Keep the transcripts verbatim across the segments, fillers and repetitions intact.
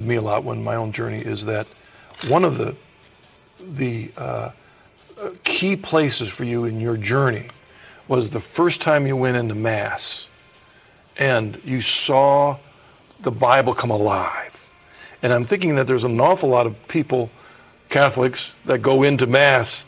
me a lot when my own journey is that one of the the uh, key places for you in your journey was the first time you went into Mass and you saw the Bible come alive. And I'm thinking that there's an awful lot of people, Catholics, that go into Mass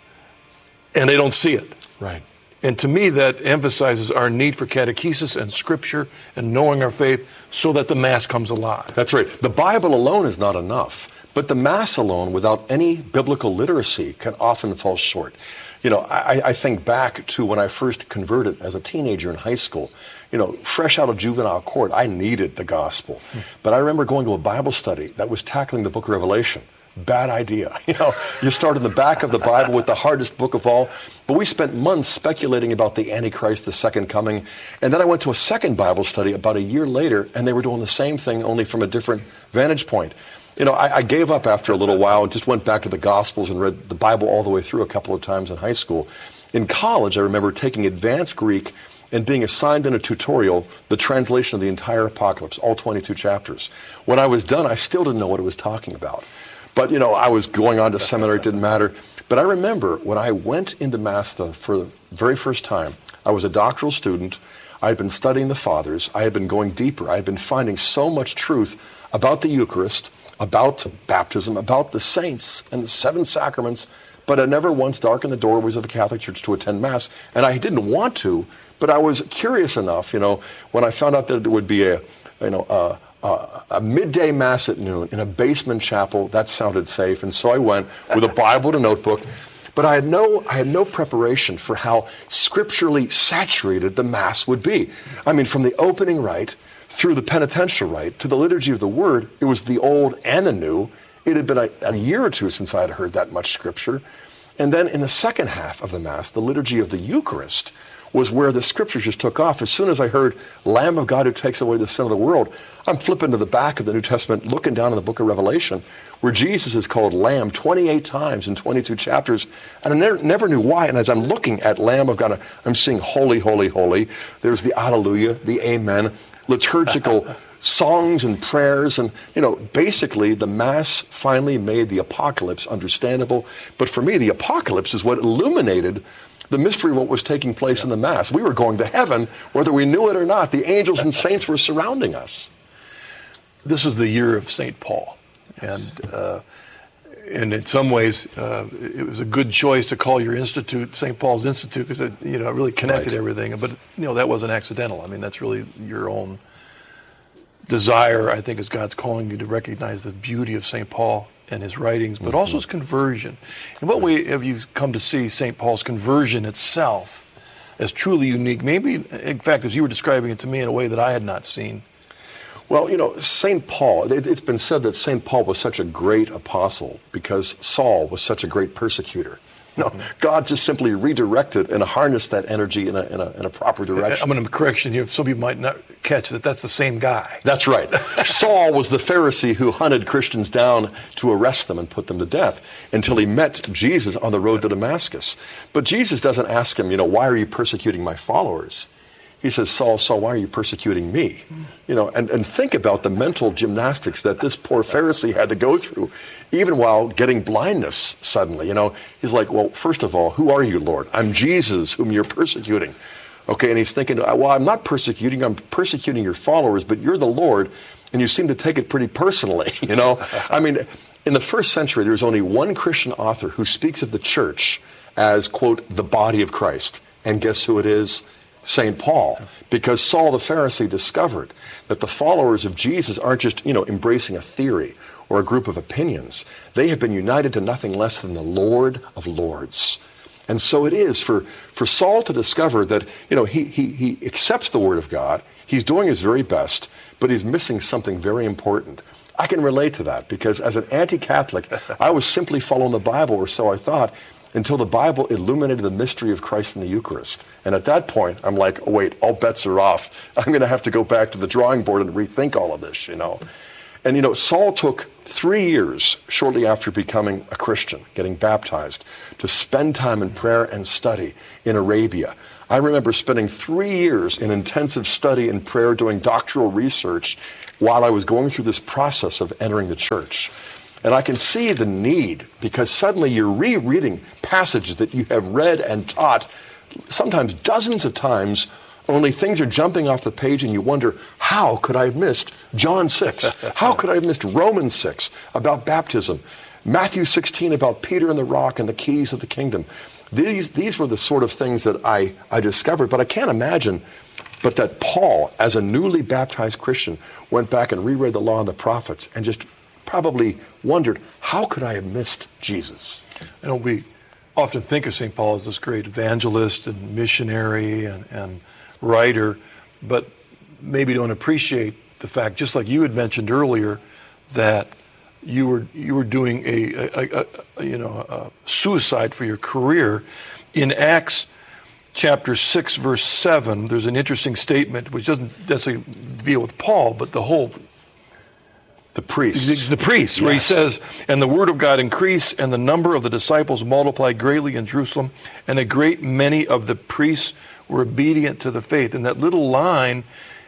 and they don't see it. Right. And to me, that emphasizes our need for catechesis and Scripture and knowing our faith so that the Mass comes alive. That's right. The Bible alone is not enough, but the Mass alone, without any biblical literacy, can often fall short. You know, I, I think back to when I first converted as a teenager in high school. You know, fresh out of juvenile court, I needed the gospel. Hmm. But I remember going to a Bible study that was tackling the book of Revelation. Bad idea. You know, you start in the back of the Bible with the hardest book of all. But we spent months speculating about the Antichrist, the second coming. And then I went to a second Bible study about a year later, and they were doing the same thing, only from a different vantage point. You know, I, I gave up after a little while and just went back to the Gospels and read the Bible all the way through a couple of times in high school. In college, I remember taking advanced Greek and being assigned in a tutorial the translation of the entire Apocalypse, all twenty-two chapters. When I was done, I still didn't know what it was talking about. But, you know, I was going on to seminary, it didn't matter. But I remember when I went into Mass the, for the very first time, I was a doctoral student. I had been studying the Fathers. I had been going deeper. I had been finding so much truth about the Eucharist, about baptism, about the saints and the seven sacraments, but I never once darkened the doorways of the Catholic Church to attend Mass. And I didn't want to, but I was curious enough, you know, when I found out that there would be a, you know, a, a, a midday Mass at noon in a basement chapel, that sounded safe. And so I went with a Bible and a notebook. But I had no, I had no preparation for how scripturally saturated the Mass would be. I mean, from the opening rite through the penitential rite to the liturgy of the Word, it was the old and the new. It had been a, a year or two since I had heard that much Scripture. And then in the second half of the Mass, the liturgy of the Eucharist was where the Scriptures just took off. As soon as I heard Lamb of God who takes away the sin of the world, I'm flipping to the back of the New Testament, looking down in the book of Revelation, where Jesus is called Lamb twenty-eight times in twenty-two chapters. And I never, never knew why. And as I'm looking at Lamb of God, I'm seeing holy, holy, holy. There's the Alleluia, the Amen, liturgical songs and prayers. And, you know, basically the Mass finally made the Apocalypse understandable. But for me, the Apocalypse is what illuminated the mystery of what was taking place yeah. in the Mass. We were going to heaven, whether we knew it or not. The angels and saints were surrounding us. This is the year of Saint Paul. Yes. And uh, and in some ways, uh, it was a good choice to call your institute Saint Paul's Institute because it, you know, it really connected right. everything. But, you know, that wasn't accidental. I mean, that's really your own desire, I think, as God's calling you to recognize the beauty of Saint Paul and his writings, but mm-hmm. also his conversion. In what way have you come to see Saint Paul's conversion itself as truly unique? Maybe, in fact, as you were describing it to me in a way that I had not seen. Well, you know, Saint Paul, it, it's been said that Saint Paul was such a great apostle because Saul was such a great persecutor. You know, mm-hmm. God just simply redirected and harnessed that energy in a, in a, in a proper direction. I'm going to correction you. Some people might not catch that that's the same guy. That's right. Saul was the Pharisee who hunted Christians down to arrest them and put them to death until he met Jesus on the road to Damascus. But Jesus doesn't ask him, you know, why are you persecuting my followers? He says, Saul, Saul, why are you persecuting me? You know, and, and think about the mental gymnastics that this poor Pharisee had to go through, even while getting blindness suddenly. You know, he's like, well, first of all, who are you, Lord? I'm Jesus, whom you're persecuting. Okay, and he's thinking, well, I'm not persecuting, I'm persecuting your followers, but you're the Lord, and you seem to take it pretty personally, you know? I mean, in the first century, there's only one Christian author who speaks of the church as, quote, the body of Christ. And guess who it is? Saint Paul, because Saul the Pharisee discovered that the followers of Jesus aren't just, you know, embracing a theory or a group of opinions. They have been united to nothing less than the Lord of Lords. And so it is for, for Saul to discover that, you know, he, he, he accepts the Word of God, he's doing his very best, but he's missing something very important. I can relate to that because as an anti-Catholic, I was simply following the Bible, or so I thought, until the Bible illuminated the mystery of Christ in the Eucharist. And at that point, I'm like, oh, wait, all bets are off. I'm going to have to go back to the drawing board and rethink all of this, you know. And, you know, Saul took three years shortly after becoming a Christian, getting baptized, to spend time in prayer and study in Arabia. I remember spending three years in intensive study and prayer doing doctoral research while I was going through this process of entering the church. And I can see the need, because suddenly you're rereading passages that you have read and taught sometimes dozens of times, only things are jumping off the page and you wonder, how could I have missed John six? How could I have missed Romans six about baptism? Matthew sixteen about Peter and the rock and the keys of the kingdom. These, these were the sort of things that I, I discovered, but I can't imagine but that Paul, as a newly baptized Christian, went back and reread the law and the prophets and just probably wondered, how could I have missed Jesus? You know, we often think of Saint Paul as this great evangelist and missionary and, and writer, but maybe don't appreciate the fact, just like you had mentioned earlier, that you were you were doing a, a, a, a you know a suicide for your career. In Acts chapter six, verse seven, there's an interesting statement which doesn't necessarily deal with Paul, but the whole the priests, the, the priests, yes. Where he says, "And the word of God increased, and the number of the disciples multiplied greatly in Jerusalem, and a great many of the priests were obedient to the faith." And that little line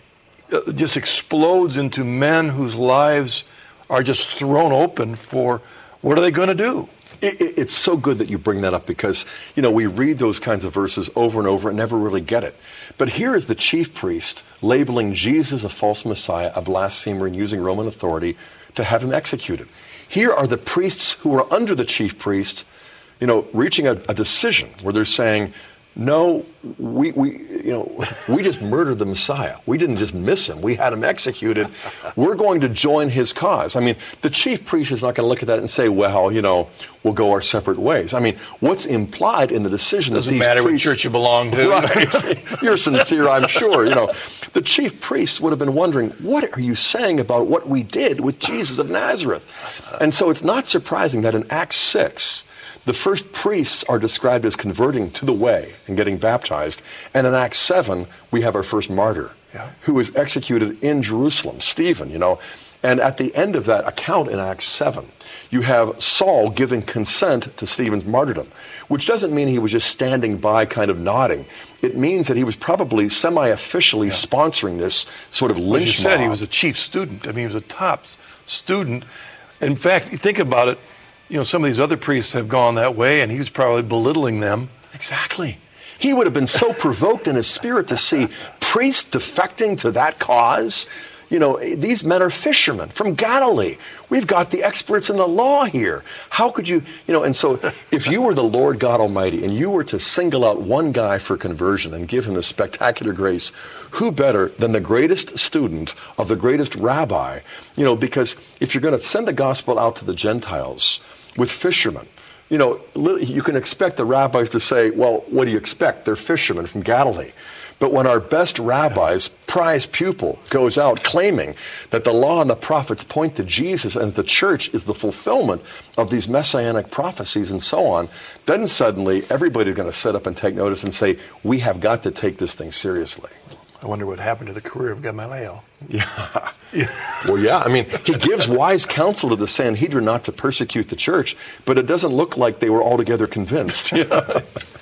uh, just explodes into men whose lives are just thrown open for what are they going to do? It, it, it's so good that you bring that up, because, you know, we read those kinds of verses over and over and never really get it. But here is the chief priest labeling Jesus a false Messiah, a blasphemer, and using Roman authority to have him executed. Here are the priests who are under the chief priest, you know, reaching a, a decision where they're saying, no, we, we, you know, we just murdered the Messiah. We didn't just miss him. We had him executed. We're going to join his cause. I mean, the chief priest is not going to look at that and say, well, you know, we'll go our separate ways. I mean, what's implied in the decision Doesn't that these matter priests... what church you belong to. Right. You're sincere, I'm sure. You know, the chief priests would have been wondering, what are you saying about what we did with Jesus of Nazareth? And so it's not surprising that in Acts six, the first priests are described as converting to the way and getting baptized. And in Acts seven, we have our first martyr, yeah, who was executed in Jerusalem, Stephen, you know. And at the end of that account in Acts seven, you have Saul giving consent to Stephen's martyrdom, which doesn't mean he was just standing by kind of nodding. It means that he was probably semi-officially yeah. sponsoring this sort of lynch mob. As you said, he was a chief student. I mean, he was a top student. In fact, you think about it, you know, some of these other priests have gone that way, and he was probably belittling them. Exactly. He would have been so provoked in his spirit to see priests defecting to that cause. You know, these men are fishermen from Galilee. We've got the experts in the law here. How could you, you know, and so if you were the Lord God Almighty and you were to single out one guy for conversion and give him the spectacular grace, who better than the greatest student of the greatest rabbi? You know, because if you're going to send the gospel out to the Gentiles with fishermen, you know, you can expect the rabbis to say, well, what do you expect? They're fishermen from Galilee. But when our best rabbi's prize pupil goes out claiming that the law and the prophets point to Jesus and the church is the fulfillment of these messianic prophecies and so on, then suddenly everybody's going to sit up and take notice and say, we have got to take this thing seriously. I wonder what happened to the career of Gamaliel. Yeah. yeah. Well, yeah. I mean, he gives wise counsel to the Sanhedrin not to persecute the church, but it doesn't look like they were altogether convinced. Yeah.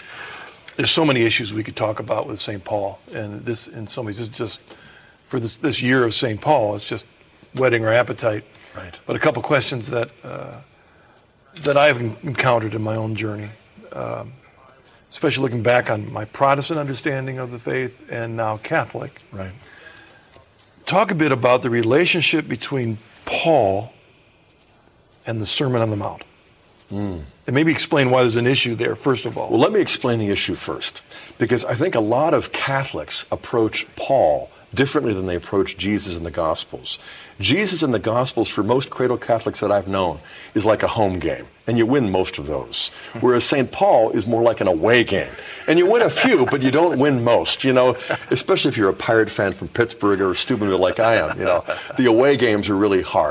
There's so many issues we could talk about with Saint Paul, and this, in some ways, it's just for this this year of Saint Paul, it's just whetting our appetite. Right. But a couple questions that uh, that I've encountered in my own journey, um, especially looking back on my Protestant understanding of the faith and now Catholic. Right. Talk a bit about the relationship between Paul and the Sermon on the Mount. Mm. And maybe explain why there's an issue there, first of all. Well, let me explain the issue first, because I think a lot of Catholics approach Paul differently than they approach Jesus in the Gospels. Jesus in the Gospels, for most cradle Catholics that I've known, is like a home game, and you win most of those. Whereas Saint Paul is more like an away game, and you win a few, but you don't win most, you know, especially if you're a Pirate fan from Pittsburgh or Steubenville like I am, you know. The away games are really hard.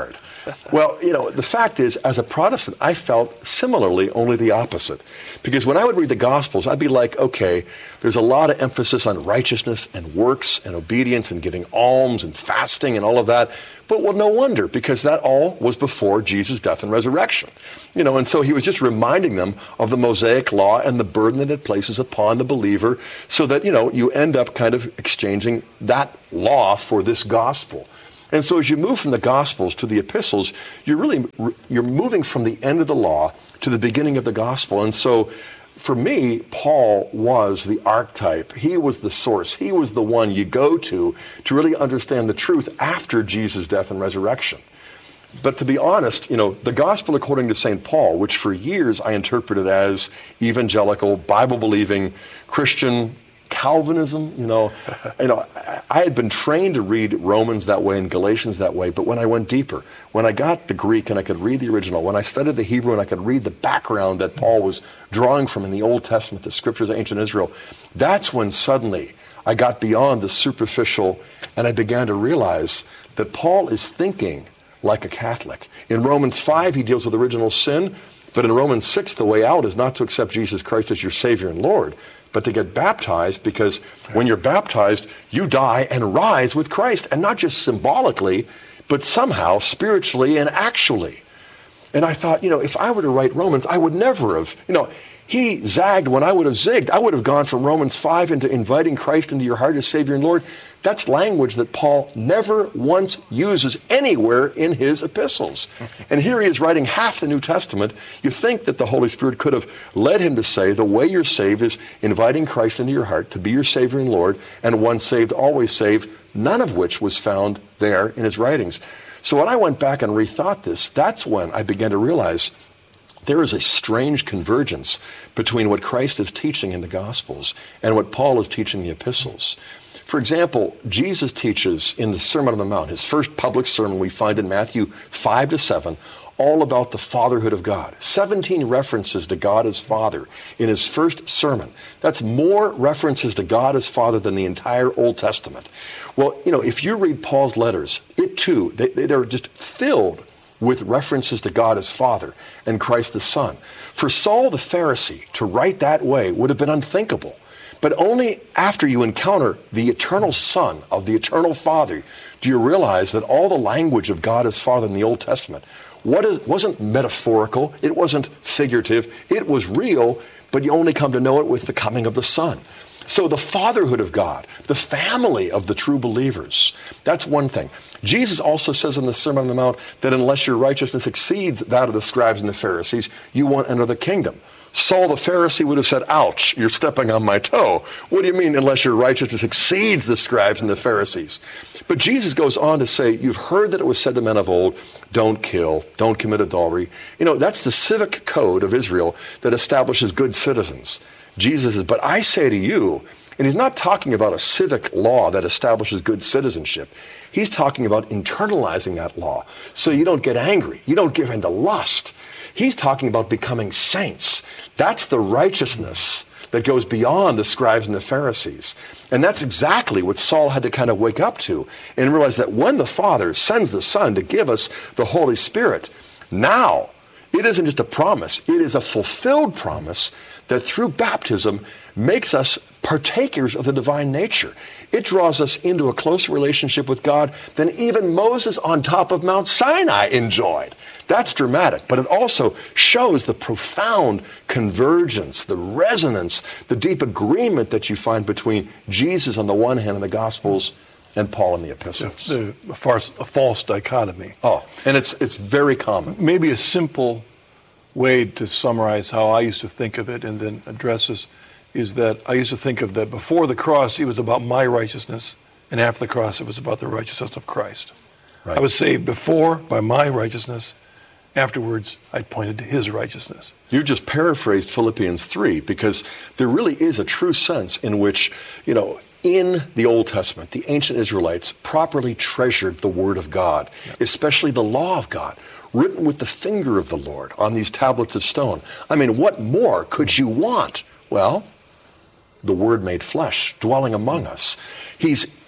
Well, you know, the fact is, as a Protestant, I felt similarly, only the opposite. Because when I would read the Gospels, I'd be like, okay, there's a lot of emphasis on righteousness and works and obedience and giving alms and fasting and all of that. But well, no wonder, because that all was before Jesus' death and resurrection. You know, and so he was just reminding them of the Mosaic law and the burden that it places upon the believer, so that, you know, you end up kind of exchanging that law for this gospel. And so as you move from the Gospels to the epistles, you're really, you're moving from the end of the law to the beginning of the gospel. And so for me, Paul was the archetype. He was the source. He was the one you go to to really understand the truth after Jesus' death and resurrection. But to be honest, you know, the gospel according to Saint Paul, which for years I interpreted as evangelical, Bible-believing, Christian Calvinism, you know, you know, I had been trained to read Romans that way and Galatians that way, but when I went deeper, when I got the Greek and I could read the original, when I studied the Hebrew and I could read the background that Paul was drawing from in the Old Testament, the scriptures of ancient Israel, that's when suddenly I got beyond the superficial and I began to realize that Paul is thinking like a Catholic. In Romans five, he deals with original sin, but in Romans six, the way out is not to accept Jesus Christ as your Savior and Lord, but to get baptized, because when you're baptized, you die and rise with Christ, and not just symbolically, but somehow spiritually and actually. And I thought, you know, if I were to write Romans, I would never have, you know, he zagged when I would have zigged. I would have gone from Romans five into inviting Christ into your heart as Savior and Lord. That's language that Paul never once uses anywhere in his epistles. And here he is writing half the New Testament. You think that the Holy Spirit could have led him to say the way you're saved is inviting Christ into your heart to be your Savior and Lord, and once saved, always saved, none of which was found there in his writings. So when I went back and rethought this, that's when I began to realize there is a strange convergence between what Christ is teaching in the Gospels and what Paul is teaching in the epistles. For example, Jesus teaches in the Sermon on the Mount, his first public sermon we find in Matthew five to seven, all about the fatherhood of God. seventeen references to God as Father in his first sermon. That's more references to God as Father than the entire Old Testament. Well, you know, if you read Paul's letters, it too, they, they're just filled with references to God as Father and Christ the Son. For Saul the Pharisee to write that way would have been unthinkable. But only after you encounter the eternal Son of the eternal Father do you realize that all the language of God as Father in the Old Testament what is, wasn't metaphorical, it wasn't figurative, it was real, but you only come to know it with the coming of the Son. So the fatherhood of God, the family of the true believers, that's one thing. Jesus also says in the Sermon on the Mount that unless your righteousness exceeds that of the scribes and the Pharisees, you won't enter the kingdom. Saul the Pharisee would have said, ouch, you're stepping on my toe. What do you mean unless your righteousness exceeds the scribes and the Pharisees? But Jesus goes on to say, you've heard that it was said to men of old, don't kill, don't commit adultery. You know, that's the civic code of Israel that establishes good citizens. Jesus says, but I say to you, and he's not talking about a civic law that establishes good citizenship. He's talking about internalizing that law so you don't get angry, you don't give in to lust. He's talking about becoming saints. That's the righteousness that goes beyond the scribes and the Pharisees. And that's exactly what Saul had to kind of wake up to and realize that when the Father sends the Son to give us the Holy Spirit, now it isn't just a promise, it is a fulfilled promise that through baptism makes us partakers of the divine nature. It draws us into a closer relationship with God than even Moses on top of Mount Sinai enjoyed. That's dramatic, but it also shows the profound convergence, the resonance, the deep agreement that you find between Jesus on the one hand in the Gospels and Paul in the epistles. A, a, farce, a false dichotomy. Oh, and it's it's very common. Maybe a simple way to summarize how I used to think of it and then address this is that I used to think of that before the cross, it was about my righteousness, and after the cross, it was about the righteousness of Christ. Right. I was saved before by my righteousness. Afterwards, I pointed to his righteousness. You just paraphrased Philippians three, because there really is a true sense in which, you know, in the Old Testament, the ancient Israelites properly treasured the Word of God, yeah. especially the law of God, written with the finger of the Lord on these tablets of stone. I mean, what more could you want? Well, the Word made flesh, dwelling among us. He's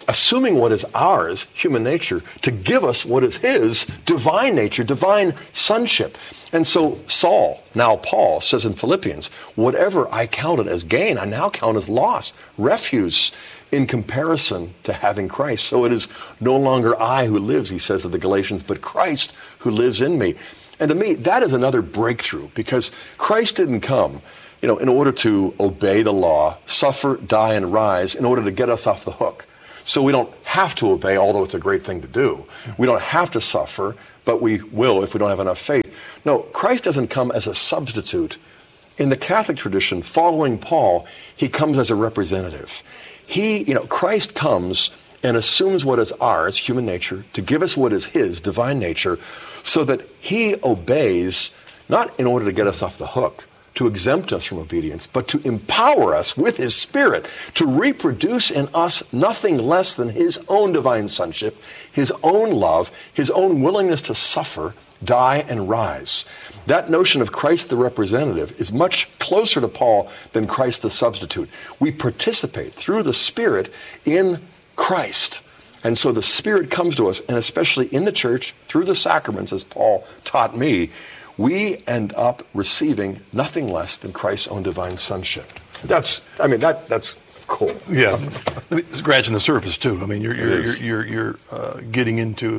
assuming what is ours, human nature, to give us what is his, divine nature, divine sonship. And so Saul, now Paul, says in Philippians, whatever I counted as gain, I now count as loss, refuse in comparison to having Christ. So it is no longer I who lives, he says to the Galatians, but Christ who lives in me. And to me, that is another breakthrough, because Christ didn't come, you know, in order to obey the law, suffer, die, and rise, in order to get us off the hook. So we don't have to obey, although it's a great thing to do. We don't have to suffer, but we will if we don't have enough faith. No, Christ doesn't come as a substitute. In the Catholic tradition, following Paul, he comes as a representative. He, you know, Christ comes and assumes what is ours, human nature, to give us what is his, divine nature, so that he obeys, not in order to get us off the hook, to exempt us from obedience, but to empower us with his Spirit to reproduce in us nothing less than his own divine sonship, his own love, his own willingness to suffer, die, and rise. That notion of Christ the representative is much closer to Paul than Christ the substitute. We participate through the Spirit in Christ. And so the Spirit comes to us, and especially in the church, through the sacraments, as Paul taught me, we end up receiving nothing less than Christ's own divine sonship. That's, I mean, that that's cool. Yeah, scratching the surface too. I mean, you're you're you're you're, you're uh, getting into,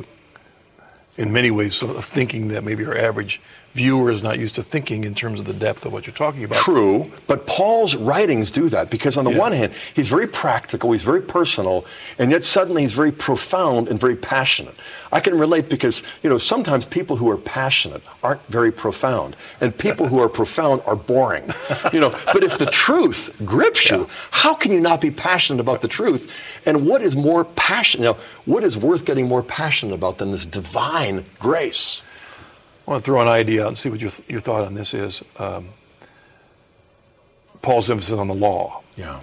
in many ways, sort of thinking that maybe our average viewer is not used to thinking in terms of the depth of what you're talking about. True, but Paul's writings do that, because on the Yeah. one hand, he's very practical, he's very personal, and yet suddenly he's very profound and very passionate. I can relate because, you know, sometimes people who are passionate aren't very profound, and people who are profound are boring. You know, but if the truth grips you, Yeah. how can you not be passionate about the truth? And what is more passionate, you know, what is worth getting more passionate about than this divine grace? I want to throw an idea out and see what your, your thought on this is. Um, Paul's emphasis on the law. Yeah.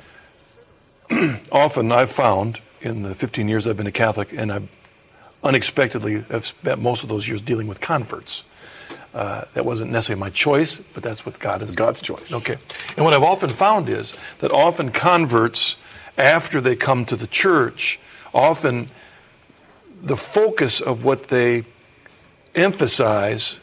Often I've found in the fifteen years I've been a Catholic, and I've unexpectedly have spent most of those years dealing with converts. Uh, that wasn't necessarily my choice, but that's what God is. God's choice. Okay. And what I've often found is that often converts, after they come to the church, often the focus of what they emphasize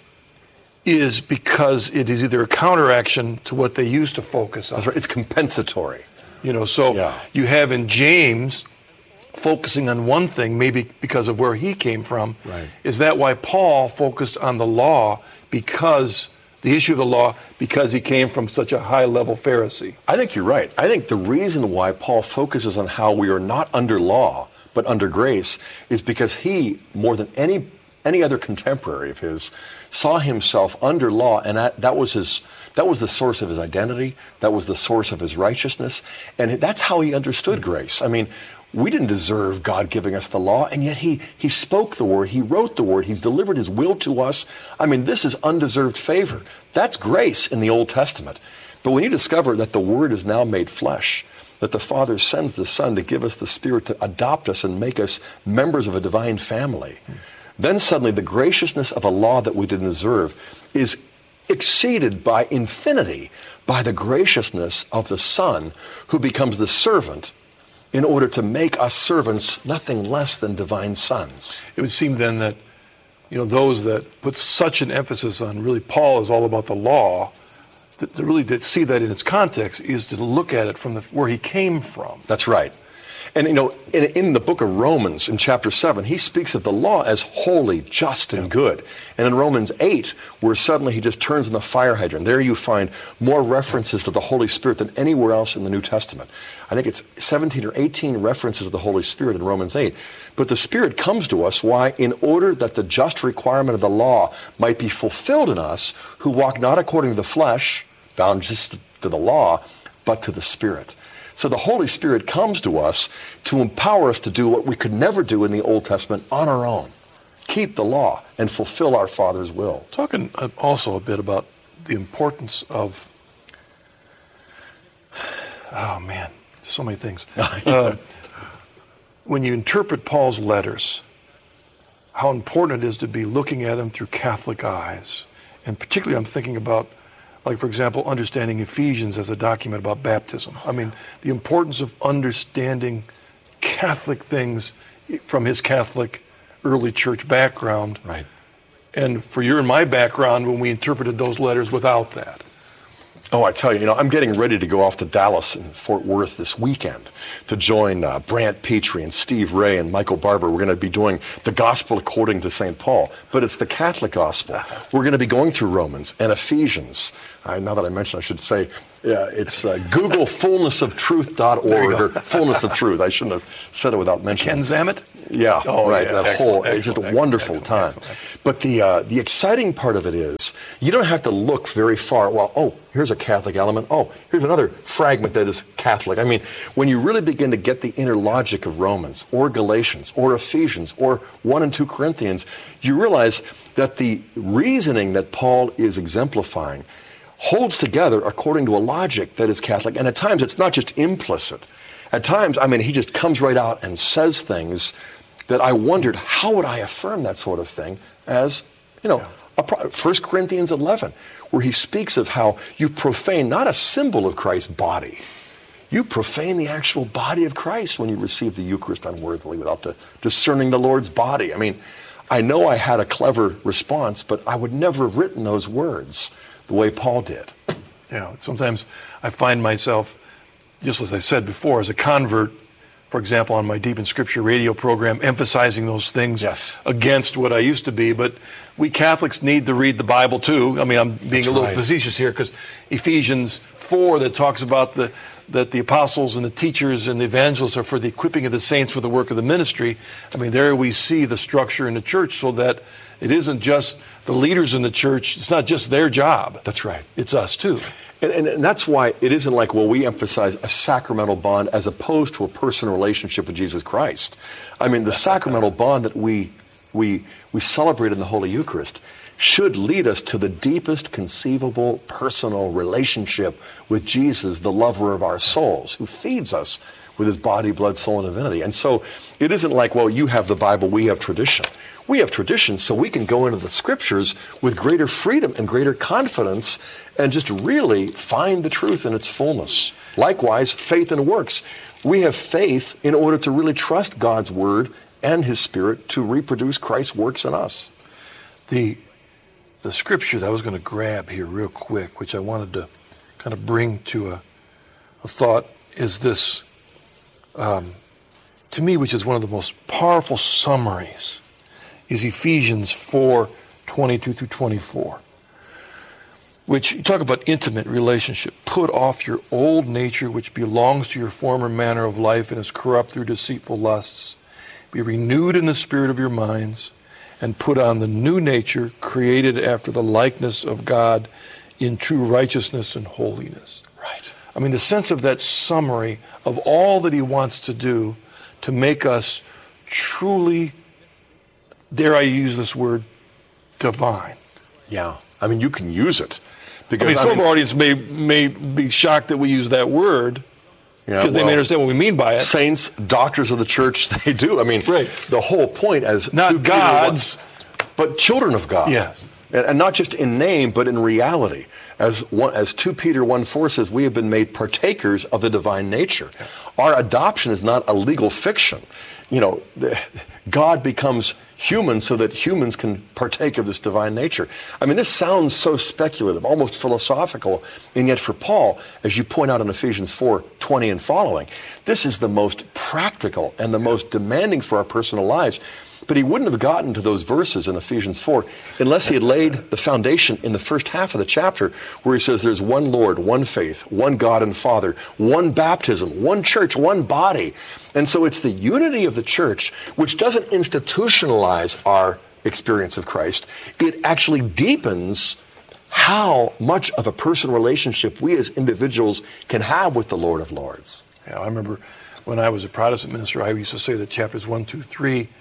is because it is either a counteraction to what they used to focus on. That's right. It's compensatory. You know, so Yeah. you have in James focusing on one thing, maybe because of where he came from. Right. Is that why Paul focused on the law, because the issue of the law, because he came from such a high-level Pharisee? I think you're right. I think the reason why Paul focuses on how we are not under law, but under grace, is because he, more than any any other contemporary of his, saw himself under law, and that, that was his that was the source of his identity, that was the source of his righteousness, and that's how he understood grace. I mean, we didn't deserve God giving us the law, and yet he he spoke the word, he wrote the word, he's delivered his will to us. I mean, this is undeserved favor. That's grace in the Old Testament. But when you discover that the word is now made flesh, that the Father sends the Son to give us the Spirit to adopt us and make us members of a divine family, then suddenly the graciousness of a law that we didn't deserve is exceeded by infinity by the graciousness of the Son, who becomes the servant in order to make us servants nothing less than divine sons. It would seem then that, you know, those that put such an emphasis on really Paul is all about the law, that to really to see that in its context is to look at it from the, where he came from. That's right. And, you know, in, in the book of Romans, in chapter seven, he speaks of the law as holy, just, and good. And in Romans eight, where suddenly he just turns on the fire hydrant, there you find more references to the Holy Spirit than anywhere else in the New Testament. I think it's seventeen or eighteen references to the Holy Spirit in Romans eight. But the Spirit comes to us, why? In order that the just requirement of the law might be fulfilled in us, who walk not according to the flesh, bound just to the law, but to the Spirit. So the Holy Spirit comes to us to empower us to do what we could never do in the Old Testament on our own. Keep the law and fulfill our Father's will. Talking uh, also a bit about the importance of, oh man, so many things. uh, when you interpret Paul's letters, how important it is to be looking at them through Catholic eyes. And particularly I'm thinking about, like, for example, understanding Ephesians as a document about baptism. I mean, the importance of understanding Catholic things from his Catholic early church background. Right. And for your and my background, when we interpreted those letters without that. Oh, I tell you, you know, I'm getting ready to go off to Dallas and Fort Worth this weekend to join uh, Brant Petrie and Steve Ray and Michael Barber. We're going to be doing the Gospel according to Saint Paul, but it's the Catholic Gospel. We're going to be going through Romans and Ephesians. Uh, now that I mentioned, I should say uh, it's uh, Google fullness of truth dot org or Fullness of Truth. I shouldn't have said it without mentioning Ken Zamet? Yeah, oh, right. Yeah. That Excellent, whole, it's just a wonderful excellent, time. excellent, excellent. But the uh, the exciting part of it is you don't have to look very far. Well, oh, here's a Catholic element. Oh, here's another fragment that is Catholic. I mean, when you really begin to get the inner logic of Romans or Galatians or Ephesians or First and Second Corinthians, you realize that the reasoning that Paul is exemplifying holds together according to a logic that is Catholic. And at times, it's not just implicit. At times, I mean, he just comes right out and says things that I wondered, how would I affirm that sort of thing as, you know, a pro- First Corinthians eleven, where he speaks of how you profane not a symbol of Christ's body, you profane the actual body of Christ when you receive the Eucharist unworthily without the, discerning the Lord's body. I mean, I know I had a clever response, but I would never have written those words the way Paul did. Yeah, sometimes I find myself, just as I said before, as a convert, for example, on my Deep in Scripture radio program, emphasizing those things yes. against what I used to be. But we Catholics need to read the Bible too. I mean, I'm being That's a little right. facetious here, because Ephesians four, that talks about the that the apostles and the teachers and the evangelists are for the equipping of the saints for the work of the ministry. I mean, there we see the structure in the church, so that it isn't just the leaders in the church. It's not just their job. That's right. It's us too. And, and, and that's why it isn't like, well, we emphasize a sacramental bond as opposed to a personal relationship with Jesus Christ. I mean, the sacramental bond that we we we celebrate in the Holy Eucharist should lead us to the deepest conceivable personal relationship with Jesus, the lover of our souls, who feeds us with his body, blood, soul, and divinity. And so it isn't like, well, you have the Bible, we have tradition. We have tradition so we can go into the Scriptures with greater freedom and greater confidence and just really find the truth in its fullness. Likewise, faith and works. We have faith in order to really trust God's Word and His Spirit to reproduce Christ's works in us. The the scripture that I was going to grab here real quick, which I wanted to kind of bring to a, a thought, is this, um, to me, which is one of the most powerful summaries, is Ephesians four, twenty-two through twenty-four, which you talk about intimate relationship. Put off your old nature, which belongs to your former manner of life and is corrupt through deceitful lusts. Be renewed in the spirit of your minds, and put on the new nature, created after the likeness of God in true righteousness and holiness. Right. I mean, the sense of that summary of all that he wants to do to make us truly, dare I use this word, divine. Yeah. I mean, you can use it. Because, I mean, some I mean, of our audience may, may be shocked that we use that word, yeah, because they well, may understand what we mean by it. Saints, doctors of the church, they do. I mean, Right. the whole point as Not two Peter gods. one, but children of God. Yes. And, and not just in name, but in reality. As one, as Second Peter one four says, we have been made partakers of the divine nature. Yeah. Our adoption is not a legal fiction. You know, the, God becomes human so that humans can partake of this divine nature. I mean, this sounds so speculative, almost philosophical, and yet for Paul, as you point out in Ephesians four twenty and following, this is the most practical and the most demanding for our personal lives. But he wouldn't have gotten to those verses in Ephesians four unless he had laid the foundation in the first half of the chapter, where he says there's one Lord, one faith, one God and Father, one baptism, one church, one body. And so it's the unity of the church which doesn't institutionalize our experience of Christ. It actually deepens how much of a personal relationship we as individuals can have with the Lord of Lords. Yeah, I remember when I was a Protestant minister, I used to say that chapters one, two, three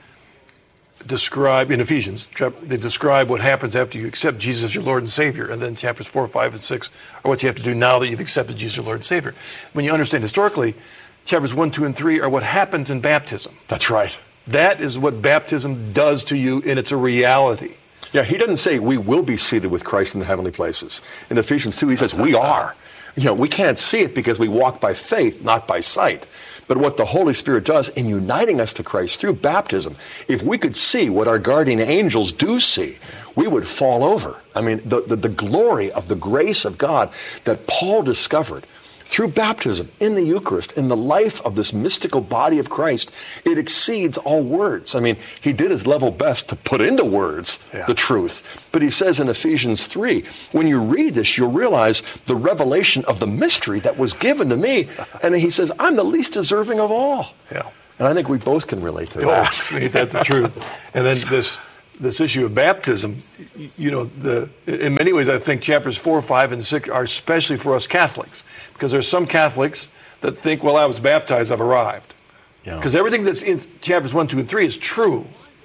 describe, in Ephesians, they describe what happens after you accept Jesus as your Lord and Savior. And then chapters four, five, and six are what you have to do now that you've accepted Jesus as your Lord and Savior. When you understand historically, chapters one, two, and three are what happens in baptism. That's right. That is what baptism does to you, and it's a reality. Yeah, he doesn't say we will be seated with Christ in the heavenly places. In Ephesians two, he says we are. You know, we can't see it because we walk by faith, not by sight. But what the Holy Spirit does in uniting us to Christ through baptism, if we could see what our guardian angels do see, we would fall over. I mean, the, the, the glory of the grace of God that Paul discovered through baptism, in the Eucharist, in the life of this mystical body of Christ, it exceeds all words. I mean, he did his level best to put into words yeah. the truth. But he says in Ephesians three, when you read this, you'll realize the revelation of the mystery that was given to me. And he says, I'm the least deserving of all. Yeah. And I think we both can relate to Oh, that. ain't that the truth? And then this this issue of baptism, you know, the in many ways, I think chapters four, five, and six are especially for us Catholics, because there's some Catholics that think, well, I was baptized, I've arrived. Because yeah. everything that's in chapters one, two, and three is true.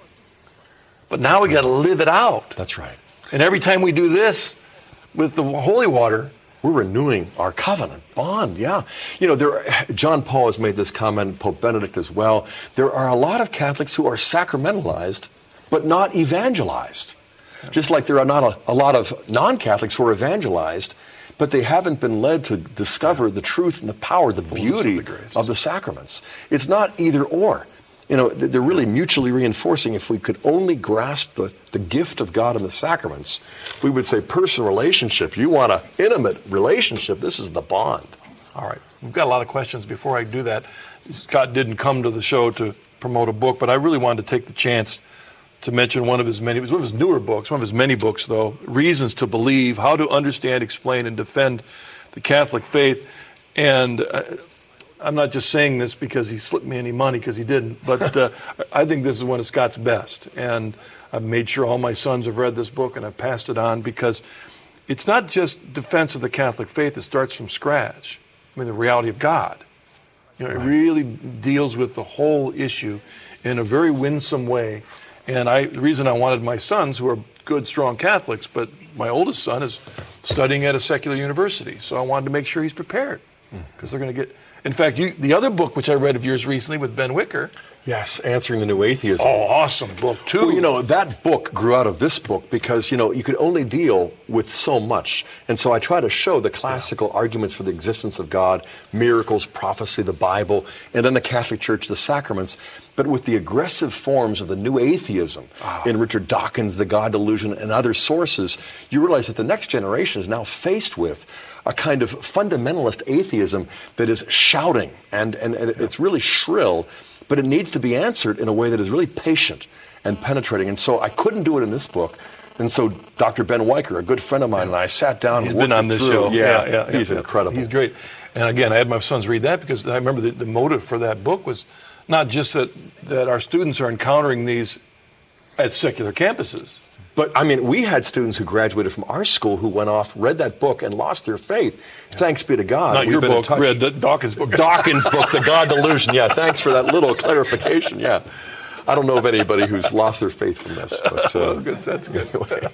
But now we got to live it out. That's right. And every time we do this with the holy water, we're renewing our covenant bond, yeah. You know, there. John Paul has made this comment, Pope Benedict as well. There are a lot of Catholics who are sacramentalized, but not evangelized. Just like there are not a, a lot of non-Catholics who are evangelized, but they haven't been led to discover the truth and the power, the beauty of the, of the sacraments. It's not either or. You know, they're really mutually reinforcing. If we could only grasp the, the gift of God in the sacraments, we would say personal relationship. You want an intimate relationship, this is the bond. All right. We've got a lot of questions. Before I do that, Scott didn't come to the show to promote a book, but I really wanted to take the chance to mention one of his many, it was one of his newer books, one of his many books, though, Reasons to Believe, How to Understand, Explain, and Defend the Catholic Faith. And uh, I'm not just saying this because he slipped me any money, because he didn't, but uh, I think this is one of Scott's best. And I've made sure all my sons have read this book, and I've passed it on, because it's not just defense of the Catholic faith, it starts from scratch. I mean, the reality of God. You know, right. It really deals with the whole issue in a very winsome way. And I, the reason I wanted my sons, who are good, strong Catholics, but my oldest son is studying at a secular university, so I wanted to make sure he's prepared, because they're going to get. In fact, you, the other book which I read of yours recently with Ben Wicker. Yes, Answering the New Atheism. Oh, awesome book too. Well, you know, that book grew out of this book because, you know, you could only deal with so much. And so I try to show the classical yeah. arguments for the existence of God, miracles, prophecy, the Bible, and then the Catholic Church, the sacraments, but with the aggressive forms of the New Atheism oh. in Richard Dawkins, The God Delusion, and other sources. You realize that the next generation is now faced with a kind of fundamentalist atheism that is shouting, and, and, and it's really shrill, but it needs to be answered in a way that is really patient and penetrating. And so I couldn't do it in this book. And so Doctor Ben Wicker, a good friend of mine, and I sat down he's and worked been on this through. show. Yeah, yeah, yeah he's yeah, incredible. He's great. And again, I had my sons read that because I remember the, the motive for that book was not just that, that our students are encountering these at secular campuses. But, I mean, we had students who graduated from our school who went off, read that book, and lost their faith. Yeah. Thanks be to God. Not We've your been book, read D- Dawkins' book. Dawkins' book, The God Delusion. Yeah, thanks for that little clarification. Yeah. I don't know of anybody who's lost their faith from this. But, uh, oh, good. That's good. Anyway.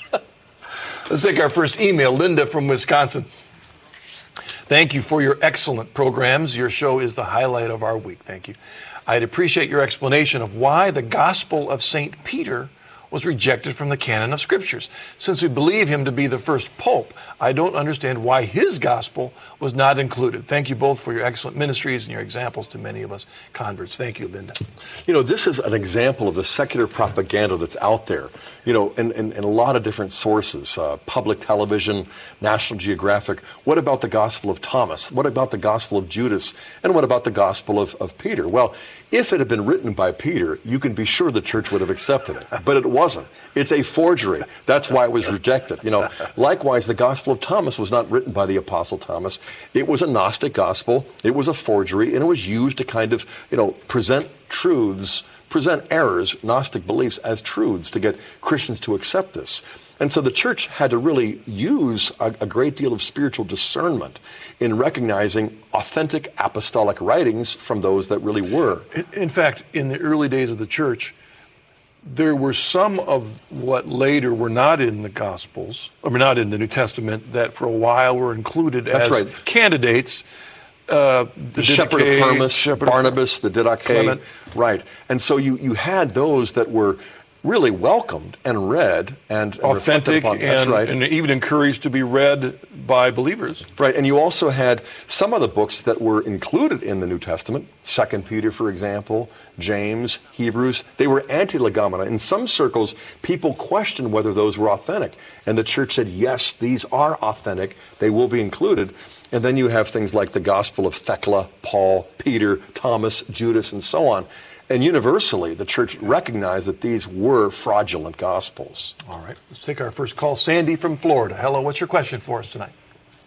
Let's take our first email. Linda from Wisconsin. Thank you for your excellent programs. Your show is the highlight of our week. Thank you. I'd appreciate your explanation of why the Gospel of Saint Peter was rejected from the canon of scriptures. Since we believe him to be the first pope, I don't understand why his gospel was not included. Thank you both for your excellent ministries and your examples to many of us converts. Thank you, Linda. You know, this is an example of the secular propaganda that's out there, you know, in, in, in a lot of different sources, uh, public television, National Geographic. What about the Gospel of Thomas? What about the Gospel of Judas? And what about the Gospel of, of Peter? Well, if it had been written by Peter, you can be sure the church would have accepted it. But it wasn't. It's a forgery. That's why it was rejected. You know, likewise, the Gospel of Thomas was not written by the Apostle Thomas. It was a Gnostic gospel. It was a forgery, and it was used to kind of, you know, present truths, present errors, Gnostic beliefs as truths to get Christians to accept this. And so the church had to really use a, a great deal of spiritual discernment in recognizing authentic apostolic writings from those that really were. In, in fact, in the early days of the church, there were some of what later were not in the Gospels, or not in the New Testament, that for a while were included That's as right. candidates. Uh, the, the Shepherd of Hermas, Shepherd Barnabas, the Didache. Clement. Right. And so you, you had those that were really welcomed and read and, and authentic upon. That's and, right. and even encouraged to be read by believers. Right, and you also had some of the books that were included in the New Testament, Second Peter, for example, James, Hebrews. They were anti-legomena. In some circles, people questioned whether those were authentic. And the church said, yes, these are authentic. They will be included. And then you have things like the Gospel of Thecla, Paul, Peter, Thomas, Judas, and so on. And universally, the church recognized that these were fraudulent gospels. All right, let's take our first call. Sandy from Florida. Hello, what's your question for us tonight?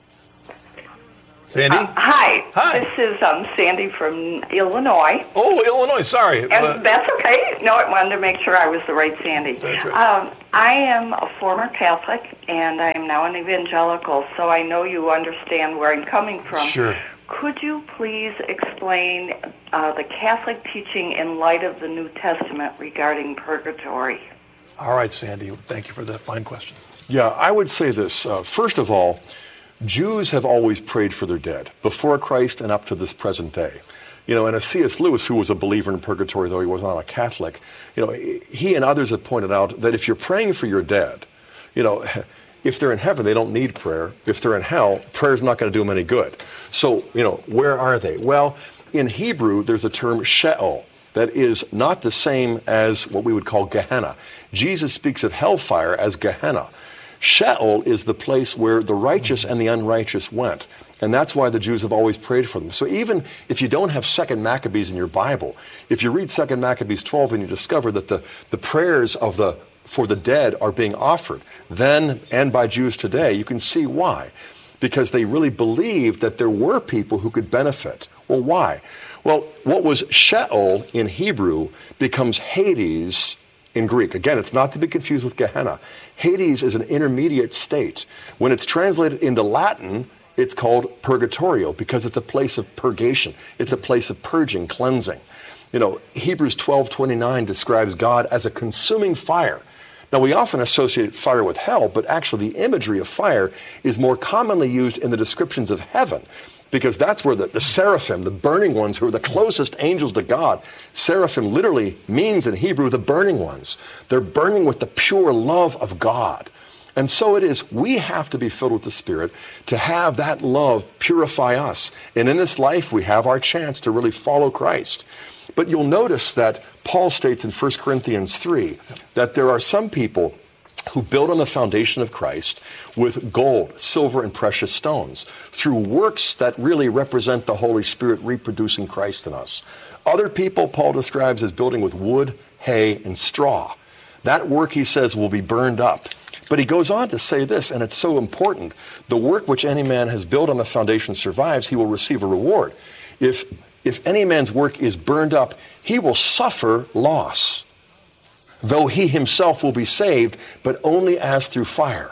Sandy? Uh, hi. Hi. This is um, Sandy from Illinois. Oh, Illinois, sorry. And Uh, that's okay. No, I wanted to make sure I was the right Sandy. That's right. Um, I am a former Catholic, and I am now an evangelical, so I know you understand where I'm coming from. Sure. Could you please explain uh, the Catholic teaching in light of the New Testament regarding purgatory? All right, Sandy, thank you for that fine question. Yeah, I would say this. Uh, first of all, Jews have always prayed for their dead, before Christ and up to this present day. You know, and as C S Lewis, who was a believer in purgatory, though he was not a Catholic, you know, he and others have pointed out that if you're praying for your dead, you know, if they're in heaven, they don't need prayer. If they're in hell, prayer's not going to do them any good. So, you know, where are they? Well, in Hebrew, there's a term Sheol that is not the same as what we would call Gehenna. Jesus speaks of hellfire as Gehenna. Sheol is the place where the righteous and the unrighteous went. And that's why the Jews have always prayed for them. So even if you don't have Second Maccabees in your Bible, if you read Second Maccabees twelve and you discover that the, the prayers of the for the dead are being offered, then and by Jews today, you can see why. Because they really believed that there were people who could benefit. Well, why? Well, what was Sheol in Hebrew becomes Hades in Greek. Again, it's not to be confused with Gehenna. Hades is an intermediate state. When it's translated into Latin, it's called purgatorio because it's a place of purgation. It's a place of purging, cleansing. You know, Hebrews twelve twenty-nine describes God as a consuming fire. Now, we often associate fire with hell, but actually the imagery of fire is more commonly used in the descriptions of heaven because that's where the, the seraphim, the burning ones who are the closest angels to God, seraphim literally means in Hebrew the burning ones. They're burning with the pure love of God. And so it is, we have to be filled with the Spirit to have that love purify us. And in this life, we have our chance to really follow Christ. But you'll notice that Paul states in First Corinthians three that there are some people who build on the foundation of Christ with gold, silver, and precious stones through works that really represent the Holy Spirit reproducing Christ in us. Other people Paul describes as building with wood, hay, and straw. That work, he says, will be burned up. But he goes on to say this, and it's so important. The work which any man has built on the foundation survives, he will receive a reward. If, if any man's work is burned up, he will suffer loss, though he himself will be saved, but only as through fire.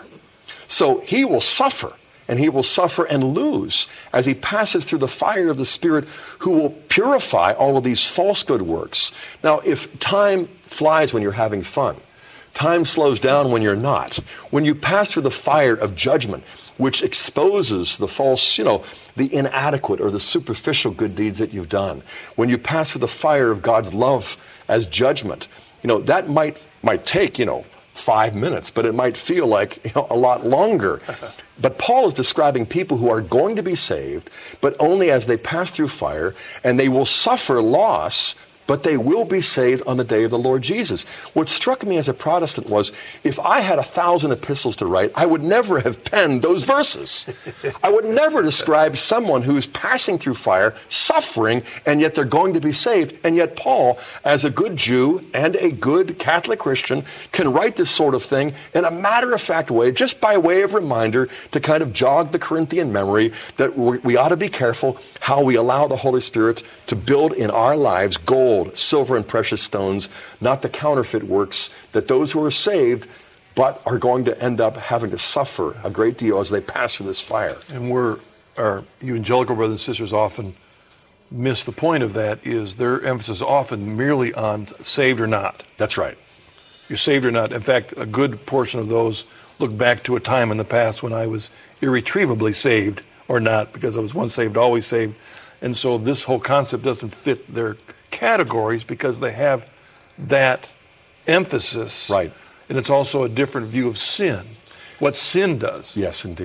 So he will suffer, and he will suffer and lose as he passes through the fire of the Spirit who will purify all of these false good works. Now, if time flies when you're having fun, time slows down when you're not. When you pass through the fire of judgment, which exposes the false, you know, the inadequate or the superficial good deeds that you've done. When you pass through the fire of God's love as judgment, you know, that might might take, you know, five minutes, but it might feel like, you know, a lot longer. But Paul is describing people who are going to be saved, but only as they pass through fire, and they will suffer loss, but they will be saved on the day of the Lord Jesus. What struck me as a Protestant was, if I had a thousand epistles to write, I would never have penned those verses. I would never describe someone who's passing through fire, suffering, and yet they're going to be saved. And yet Paul, as a good Jew and a good Catholic Christian, can write this sort of thing in a matter-of-fact way, just by way of reminder to kind of jog the Corinthian memory that we ought to be careful how we allow the Holy Spirit to build in our lives gold, silver, and precious stones, not the counterfeit works, that those who are saved but are going to end up having to suffer a great deal as they pass through this fire. And we're, our evangelical brothers and sisters often miss the point of that, is their emphasis often merely on saved or not. That's right. You're saved or not. In fact, a good portion of those look back to a time in the past when I was irretrievably saved or not, because I was once saved, always saved. And so this whole concept doesn't fit their categories because they have that emphasis. Right. And it's also a different view of sin, what sin does. Yes, indeed.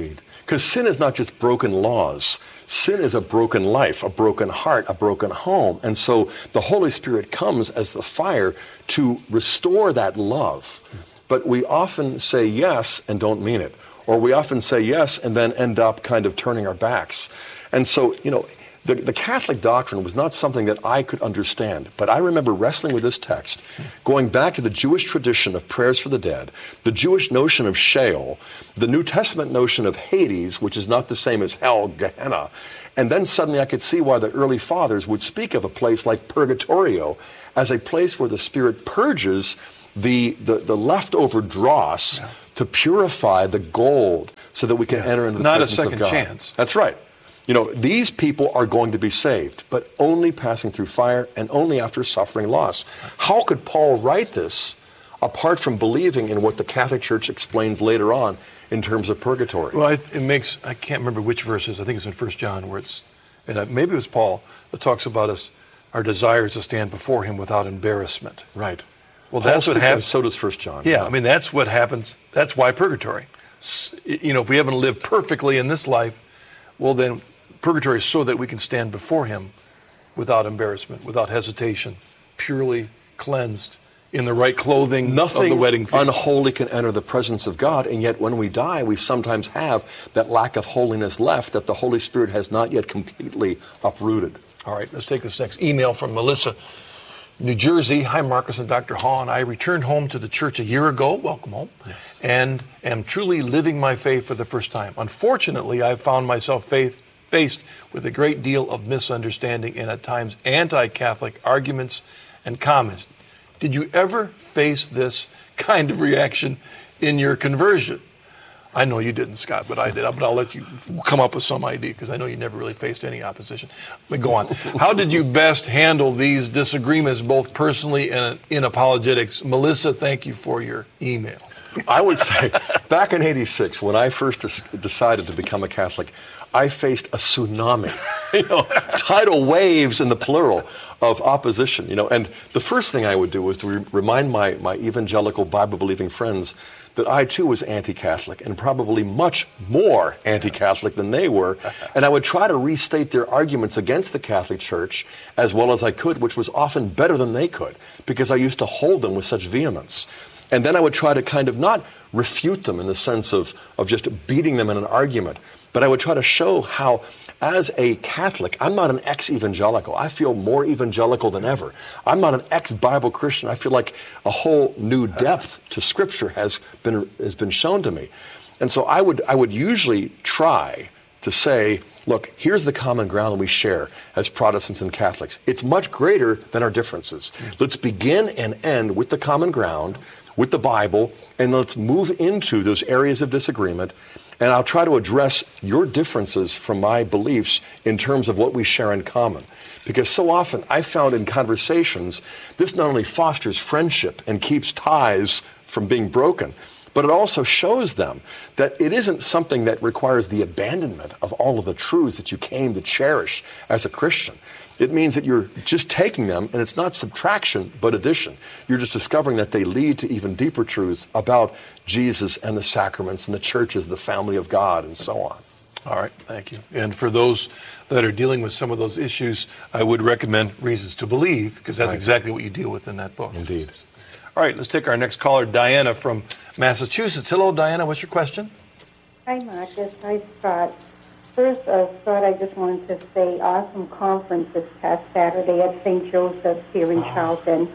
Because sin is not just broken laws. Sin is a broken life, a broken heart, a broken home. And so the Holy Spirit comes as the fire to restore that love. But we often say yes and don't mean it. Or we often say yes and then end up kind of turning our backs. And so, you know, the, the Catholic doctrine was not something that I could understand. But I remember wrestling with this text, going back to the Jewish tradition of prayers for the dead, the Jewish notion of Sheol, the New Testament notion of Hades, which is not the same as hell, Gehenna. And then suddenly I could see why the early fathers would speak of a place like Purgatorio as a place where the Spirit purges the, the, the leftover dross yeah. to purify the gold so that we can yeah. enter into the not presence of God. Not a second chance. That's right. You know, these people are going to be saved, but only passing through fire and only after suffering loss. How could Paul write this apart from believing in what the Catholic Church explains later on in terms of purgatory? Well, it makes, I can't remember which verses, I think it's in First John, where it's, and maybe it was Paul, that talks about us, our desire to stand before him without embarrassment. Right. Well, Paul that's what happens. So does First John. Yeah, I mean, that's what happens. That's why purgatory. You know, if we haven't lived perfectly in this life, well, then purgatory is so that we can stand before him without embarrassment, without hesitation, purely cleansed, in the right clothing Nothing of the wedding feast. Unholy can enter the presence of God, and yet when we die, we sometimes have that lack of holiness left that the Holy Spirit has not yet completely uprooted. All right, let's take this next email from Melissa, New Jersey. Hi, Marcus and Doctor Hahn. I returned home to the church a year ago, welcome home, yes. and am truly living my faith for the first time. Unfortunately, I found myself faith faced with a great deal of misunderstanding and at times anti-Catholic arguments and comments. Did you ever face this kind of reaction in your conversion? I know you didn't, Scott, but I did. But I'll let you come up with some idea because I know you never really faced any opposition. But go on. How did you best handle these disagreements, both personally and in apologetics? Melissa, thank you for your email. I would say back in eighty-six, when I first des- decided to become a Catholic, I faced a tsunami, you know, tidal waves in the plural of opposition, you know. And the first thing I would do was to re- remind my, my evangelical Bible-believing friends that I too was anti-Catholic and probably much more anti-Catholic than they were. And I would try to restate their arguments against the Catholic Church as well as I could, which was often better than they could because I used to hold them with such vehemence. And then I would try to kind of not refute them in the sense of, of just beating them in an argument, but I would try to show how, as a Catholic, I'm not an ex-evangelical. I feel more evangelical than ever. I'm not an ex-Bible Christian. I feel like a whole new depth to Scripture has been has been shown to me. And so I would I would usually try to say, look, here's the common ground that we share as Protestants and Catholics. It's much greater than our differences. Let's begin and end with the common ground, with the Bible, and let's move into those areas of disagreement. And I'll try to address your differences from my beliefs in terms of what we share in common. Because so often I found in conversations, this not only fosters friendship and keeps ties from being broken, but it also shows them that it isn't something that requires the abandonment of all of the truths that you came to cherish as a Christian. It means that you're just taking them, and it's not subtraction, but addition. You're just discovering that they lead to even deeper truths about Jesus and the sacraments and the church as the family of God and so on. All right, thank you. And for those that are dealing with some of those issues, I would recommend Reasons to Believe, because that's right. exactly what you deal with in that book. Indeed. All right, let's take our next caller, Diana from Massachusetts. Hello, Diana. What's your question? Hi, Marcus. Hi, Scott. First, uh, Scott, I just wanted to say awesome conference this past Saturday at Saint Joseph's here in Charlton.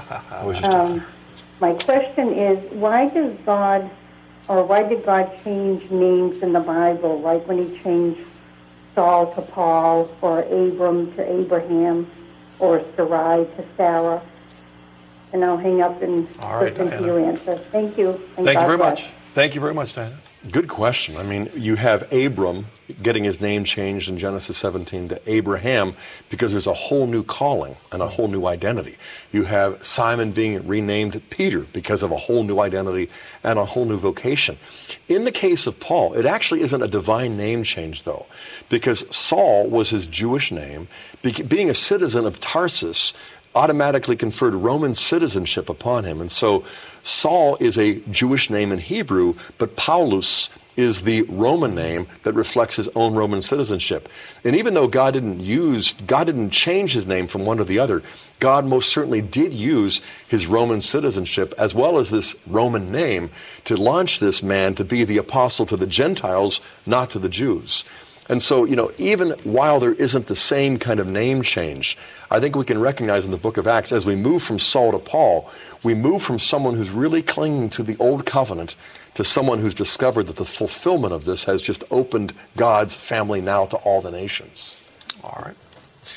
um, my question is, why does God, or why did God change names in the Bible, like when he changed Saul to Paul, or Abram to Abraham, or Sarai to Sarah? And I'll hang up and All right, listen to your answer. Thank you. And Thank God you very bless. much. Thank you very much, Diana. Good question. I mean, you have Abram getting his name changed in Genesis seventeen to Abraham because there's a whole new calling and a whole new identity. You have Simon being renamed Peter because of a whole new identity and a whole new vocation. In the case of Paul, it actually isn't a divine name change, though, because Saul was his Jewish name. Be- being a citizen of Tarsus automatically conferred Roman citizenship upon him. And so Saul is a Jewish name in Hebrew, but Paulus is the Roman name that reflects his own Roman citizenship. And even though God didn't use, God didn't change his name from one to the other, God most certainly did use his Roman citizenship as well as this Roman name to launch this man to be the apostle to the Gentiles, not to the Jews. And so, you know, even while there isn't the same kind of name change, I think we can recognize in the book of Acts, as we move from Saul to Paul, we move from someone who's really clinging to the old covenant to someone who's discovered that the fulfillment of this has just opened God's family now to all the nations. All right.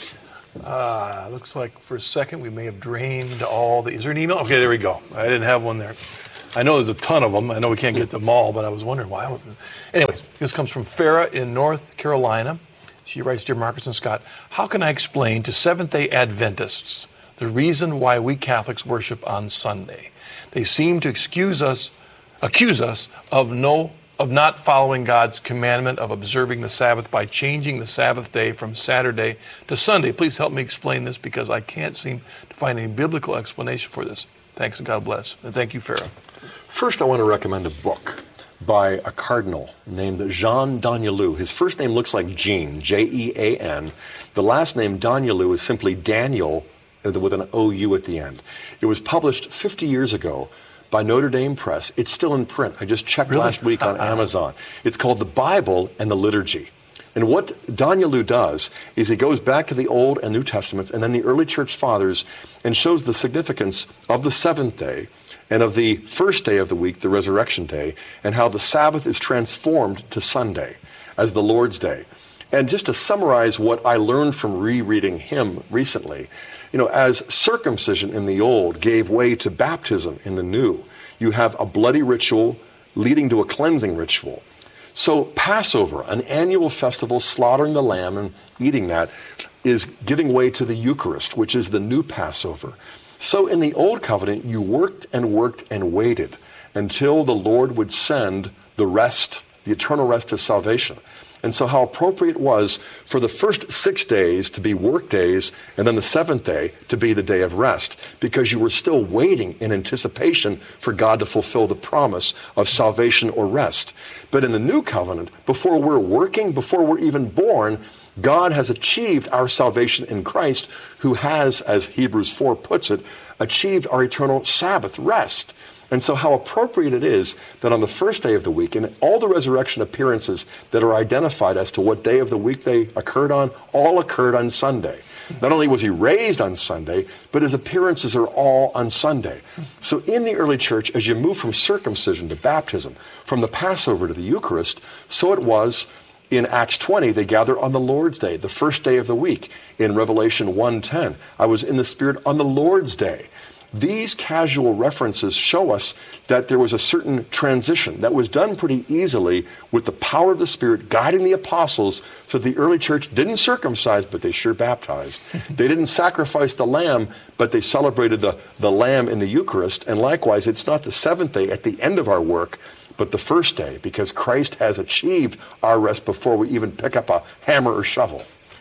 Uh, looks like for a second we may have drained all the... Is there an email? Okay, there we go. I didn't have one there. I know there's a ton of them. I know we can't get to them all, but I was wondering why. Anyways, this comes from Farah in North Carolina. She writes, Dear Marcus and Scott, how can I explain to Seventh-day Adventists the reason why we Catholics worship on Sunday? They seem to excuse us, accuse us of no of not following God's commandment of observing the Sabbath by changing the Sabbath day from Saturday to Sunday. Please help me explain this because I can't seem to find any biblical explanation for this. Thanks and God bless. And thank you, Farah. First, I want to recommend a book by a cardinal named Jean Danielou. His first name looks like Jean, J E A N. The last name, Danielou, is simply Daniel with an O U at the end. It was published fifty years ago by Notre Dame Press. It's still in print. I just checked Really? last week on Amazon. It's called The Bible and the Liturgy. And what Danielou does is he goes back to the Old and New Testaments and then the early church fathers and shows the significance of the seventh day and of the first day of the week, the resurrection day, and how the Sabbath is transformed to Sunday as the Lord's Day. And just to summarize what I learned from rereading him recently, you know, as circumcision in the old gave way to baptism in the new, you have a bloody ritual leading to a cleansing ritual. So Passover, an annual festival, slaughtering the lamb and eating that, is giving way to the Eucharist, which is the new Passover. So in the Old Covenant, you worked and worked and waited until the Lord would send the rest, the eternal rest of salvation. And so how appropriate it was for the first six days to be work days and then the seventh day to be the day of rest, because you were still waiting in anticipation for God to fulfill the promise of salvation or rest. But in the new covenant, before we're working, before we're even born, God has achieved our salvation in Christ, who has, as Hebrews four puts it, achieved our eternal Sabbath rest. And so how appropriate it is that on the first day of the week, and all the resurrection appearances that are identified as to what day of the week they occurred on, all occurred on Sunday. Not only was he raised on Sunday, but his appearances are all on Sunday. So in the early church, as you move from circumcision to baptism, from the Passover to the Eucharist, so it was in Acts twenty, they gather on the Lord's Day, the first day of the week. In Revelation one ten, I was in the Spirit on the Lord's Day. These casual references show us that there was a certain transition that was done pretty easily with the power of the Spirit guiding the apostles, so that the early church didn't circumcise, but they sure baptized. They didn't sacrifice the lamb, but they celebrated the, the lamb in the Eucharist. And likewise, it's not the seventh day at the end of our work, but the first day, because Christ has achieved our rest before we even pick up a hammer or shovel.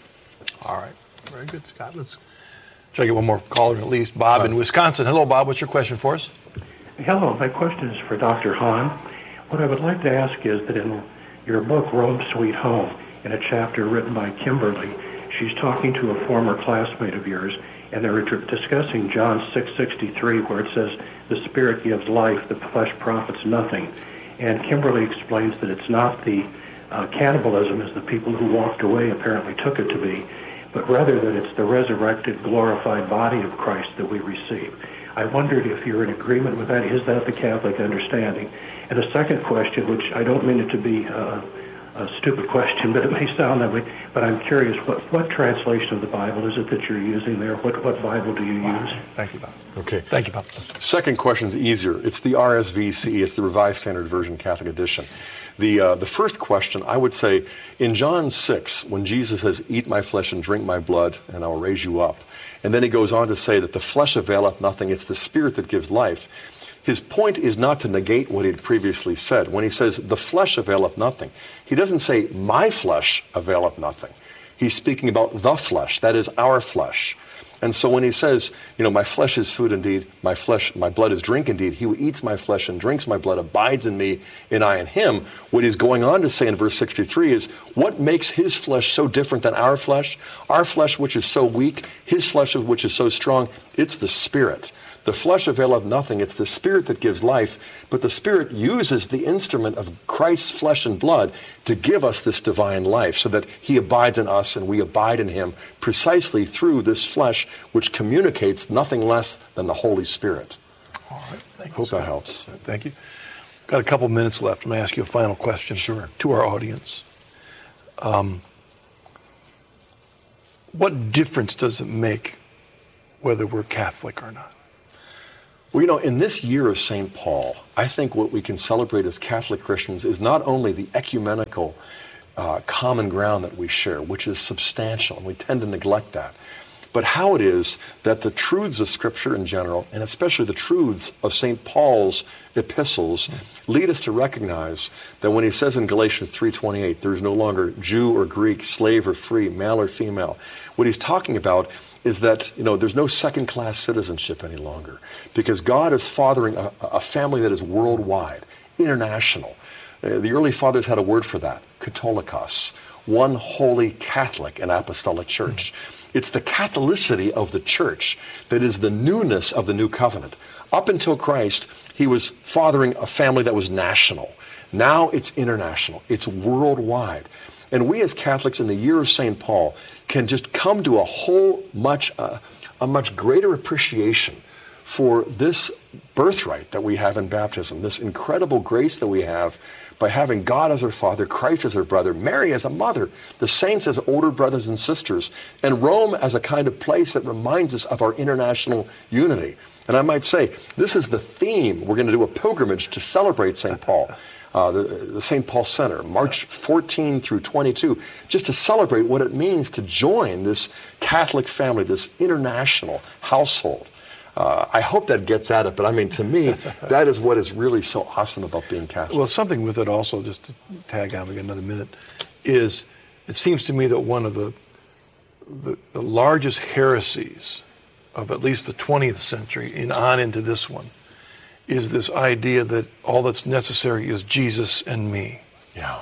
All right. Very good, Scott. Let's try to get one more caller at least. Bob in Wisconsin. Hello, Bob. What's your question for us? Hello. My question is for Doctor Hahn. What I would like to ask is that in your book, Rome Sweet Home, in a chapter written by Kimberly, she's talking to a former classmate of yours, and they're discussing John six sixty-three, where it says, the Spirit gives life, the flesh profits nothing. And Kimberly explains that it's not the uh, cannibalism as the people who walked away apparently took it to be, but rather that it's the resurrected, glorified body of Christ that we receive. I wondered if you're in agreement with that. Is that the Catholic understanding? And a second question, which I don't mean it to be uh, a stupid question, but it may sound that way, but I'm curious, what, what translation of the Bible is it that you're using there? What, what Bible do you use? Thank you, Bob. Okay. Thank you, Bob. Second question is easier. It's the R S V C. It's the Revised Standard Version Catholic Edition. The, uh, the first question, I would say, in John six, when Jesus says, eat my flesh and drink my blood, and I will raise you up. And then he goes on to say that the flesh availeth nothing, it's the Spirit that gives life. His point is not to negate what he had previously said. When he says, the flesh availeth nothing, he doesn't say, my flesh availeth nothing. He's speaking about the flesh, that is our flesh. And so when he says, you know, my flesh is food indeed, my flesh, my blood is drink indeed, he who eats my flesh and drinks my blood abides in me, and I in him. What he's going on to say in verse sixty-three is, what makes his flesh so different than our flesh? Our flesh, which is so weak, his flesh, which is so strong, it's the Spirit. The flesh availeth nothing. It's the Spirit that gives life, but the Spirit uses the instrument of Christ's flesh and blood to give us this divine life so that he abides in us and we abide in him precisely through this flesh, which communicates nothing less than the Holy Spirit. All right. Thank you, Hope Scott. that helps. Thank you. Got a couple minutes left. I'm going to ask you a final question. Sure. To our audience. Um, what difference does it make whether we're Catholic or not? Well, you know, in this year of Saint Paul, I think what we can celebrate as Catholic Christians is not only the ecumenical uh, common ground that we share, which is substantial, and we tend to neglect that, but how it is that the truths of Scripture in general, and especially the truths of Saint Paul's epistles, lead us to recognize that when he says in Galatians three twenty-eight, there's no longer Jew or Greek, slave or free, male or female, what he's talking about is that, you know, there's no second-class citizenship any longer, because God is fathering a, a family that is worldwide, international. Uh, the early fathers had a word for that, Catholicos, one holy Catholic and apostolic church. Mm-hmm. It's the Catholicity of the church that is the newness of the new covenant. Up until Christ, he was fathering a family that was national. Now it's international. It's worldwide. And we as Catholics in the year of Saint Paul can just come to a whole much, uh, a much greater appreciation for this birthright that we have in baptism, this incredible grace that we have by having God as our Father, Christ as our brother, Mary as a mother, the saints as older brothers and sisters, and Rome as a kind of place that reminds us of our international unity. And I might say, this is the theme. We're going to do a pilgrimage to celebrate Saint Paul. Uh, the, the Saint Paul Center, March fourteenth through twenty-two, just to celebrate what it means to join this Catholic family, this international household. Uh, I hope that gets at it, but I mean, to me, that is what is really so awesome about being Catholic. Well, something with it also, just to tag on, we got another minute, is it seems to me that one of the, the, the largest heresies of at least the twentieth century and on into this one is this idea that all that's necessary is Jesus and me. Yeah.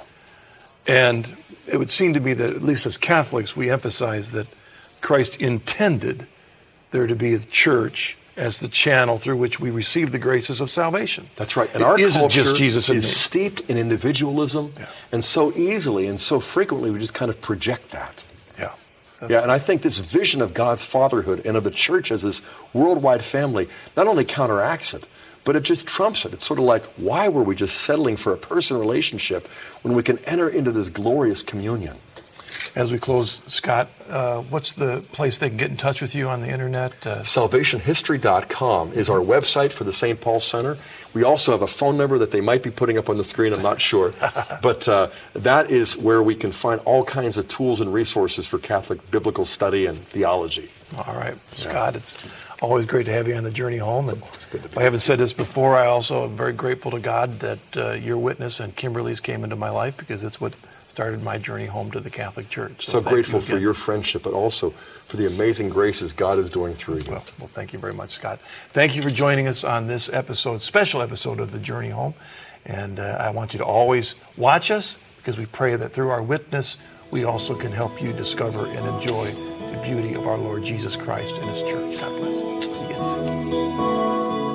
And it would seem to me that, at least as Catholics, we emphasize that Christ intended there to be a church as the channel through which we receive the graces of salvation. That's right. And it our isn't culture just Jesus and is me. steeped in individualism, Yeah. and so easily and so frequently we just kind of project that. Yeah. Yeah, and I think this vision of God's fatherhood and of the church as this worldwide family not only counteracts it, but it just trumps it. It's sort of like, why were we just settling for a person relationship when we can enter into this glorious communion? As we close, Scott, uh, what's the place they can get in touch with you on the internet? Uh, salvation history dot com is our website for the Saint Paul Center. We also have a phone number that they might be putting up on the screen, I'm not sure. But uh, that is where we can find all kinds of tools and resources for Catholic biblical study and theology. All right, Scott, yeah. It's always great to have you on the journey home. And if I haven't said this before, I also am very grateful to God that uh, your witness and Kimberly's came into my life, because it's what started my journey home to the Catholic Church. So, so grateful you for your friendship, but also for the amazing graces God is doing through you. Well, well, thank you very much, Scott. Thank you for joining us on this episode, special episode of The Journey Home. And uh, I want you to always watch us, because we pray that through our witness, we also can help you discover and enjoy the beauty of our Lord Jesus Christ and His church. God bless you. See you again soon.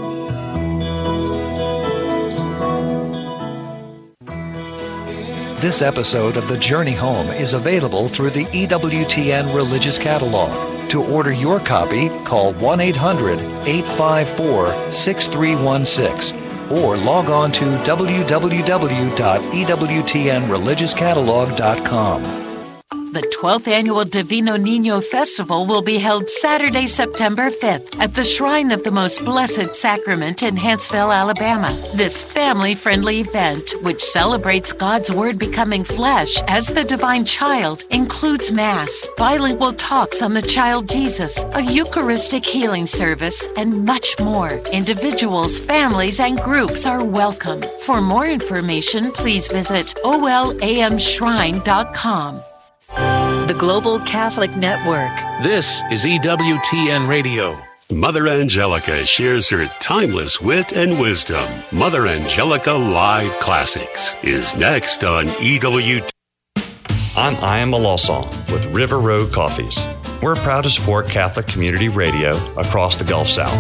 This episode of The Journey Home is available through the E W T N Religious Catalog. To order your copy, call one eight hundred, eight five four, six three one six or log on to w w w dot e w t n religious catalog dot com. The twelfth Annual Divino Niño Festival will be held Saturday, September fifth at the Shrine of the Most Blessed Sacrament in Huntsville, Alabama. This family-friendly event, which celebrates God's Word becoming flesh as the divine child, includes Mass, bilingual talks on the child Jesus, a Eucharistic healing service, and much more. Individuals, families, and groups are welcome. For more information, please visit o l a m shrine dot com. the Global Catholic Network. This is E W T N Radio. Mother Angelica shares her timeless wit and wisdom. Mother Angelica Live Classics is next on E W T N. I'm Ian Malosson with River Road Coffees. We're proud to support Catholic Community Radio across the Gulf South.